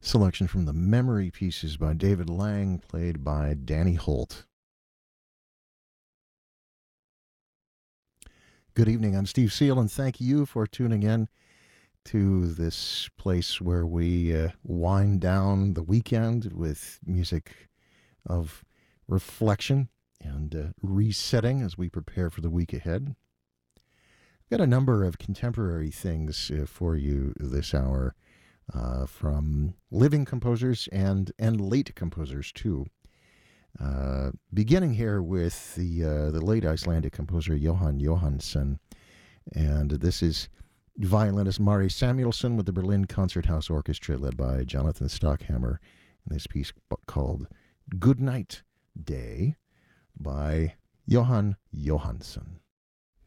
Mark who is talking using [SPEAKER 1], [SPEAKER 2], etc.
[SPEAKER 1] Selection from the Memory Pieces by David Lang, played by Danny Holt. Good evening, I'm Steve Seal, and thank you for tuning in to this place where we wind down the weekend with music of reflection and resetting as we prepare for the week ahead. I've got a number of contemporary things for you this hour. From living composers and late composers too. Beginning here with the late Icelandic composer Jóhann Jóhannsson, and this is violinist Mari Samuelsson with the Berlin Concerthouse Orchestra led by Jonathan Stockhammer, in this piece called "Good Night Day" by Jóhann Jóhannsson.